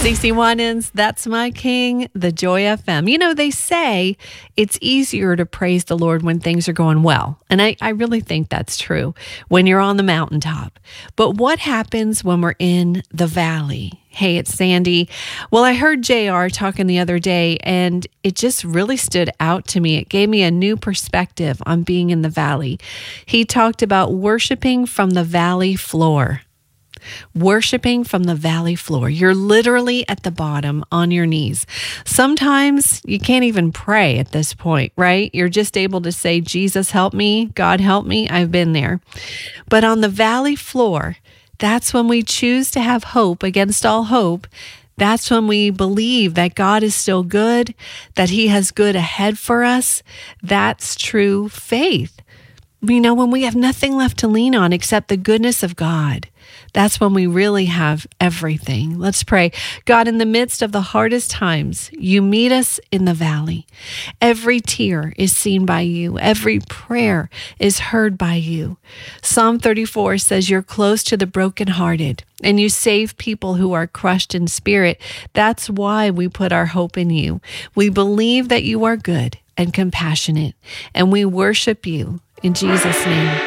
CC Winans, That's My King, the Joy FM. You know, they say it's easier to praise the Lord when things are going well. And I really think that's true when you're on the mountaintop. But what happens when we're in the valley? Hey, it's Sandy. Well, I heard JR talking the other day, and it just really stood out to me. It gave me a new perspective on being in the valley. He talked about worshiping from the valley floor. Worshiping from the valley floor. You're literally at the bottom on your knees. Sometimes you can't even pray at this point, right? You're just able to say, Jesus, help me. God, help me. I've been there. But on the valley floor, that's when we choose to have hope against all hope. That's when we believe that God is still good, that He has good ahead for us. That's true faith. You know, when we have nothing left to lean on except the goodness of God, that's when we really have everything. Let's pray. God, in the midst of the hardest times, you meet us in the valley. Every tear is seen by you. Every prayer is heard by you. Psalm 34 says you're close to the brokenhearted and you save people who are crushed in spirit. That's why we put our hope in you. We believe that you are good and compassionate, and we worship you in Jesus' name.